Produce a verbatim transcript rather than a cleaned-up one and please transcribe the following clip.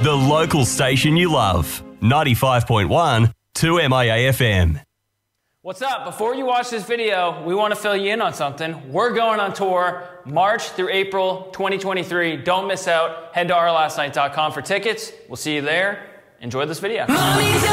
The local station you love. ninety-five point one, two M I A F M. What's up? Before you watch this video, we want to fill you in on something. We're going on tour March through April twenty twenty-three. Don't miss out. Head to our last night dot com for tickets. We'll see you there. Enjoy this video.